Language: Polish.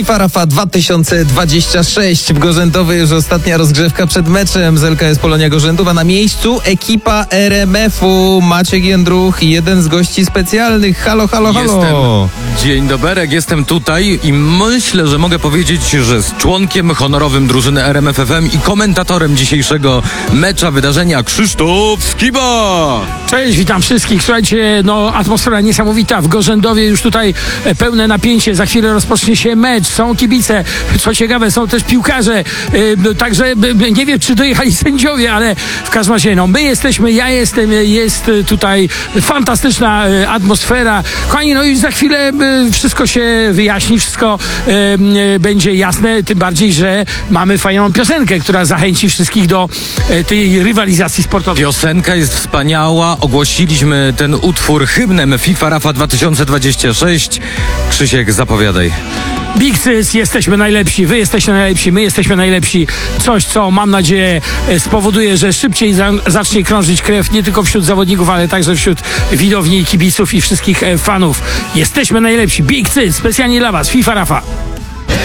FIFA Rafa 2026 w Gorzętowie już ostatnia rozgrzewka przed meczem z LKS Polonia Gorzętów, a na miejscu ekipa RMF-u. Maciek Jędruch, jeden z gości specjalnych. Halo, halo, halo. Dzień doberek, jestem tutaj i myślę, że mogę powiedzieć, że z członkiem honorowym drużyny RMF FM i komentatorem dzisiejszego mecza wydarzenia Krzysztof Skiba. Cześć, witam wszystkich. Słuchajcie, atmosfera niesamowita w Gorzętowie, już tutaj pełne napięcie. Za chwilę rozpocznie się mecz, są kibice, co ciekawe, są też piłkarze, także nie wiem, czy dojechali sędziowie, ale w każdym razie, my jesteśmy, ja jestem, jest tutaj fantastyczna atmosfera. Kochani, już za chwilę wszystko się wyjaśni, wszystko będzie jasne, tym bardziej, że mamy fajną piosenkę, która zachęci wszystkich do tej rywalizacji sportowej. Piosenka jest wspaniała, ogłosiliśmy ten utwór hymnem FIFA Rafa 2026. Krzysiek, zapowiadaj. Big Sys, jesteśmy najlepsi, wy jesteście najlepsi, my jesteśmy najlepsi. Coś, co mam nadzieję spowoduje, że szybciej zacznie krążyć krew nie tylko wśród zawodników, ale także wśród widowni, kibiców i wszystkich fanów. Jesteśmy najlepsi. Big Sys, specjalnie dla was, FIFA Rafa.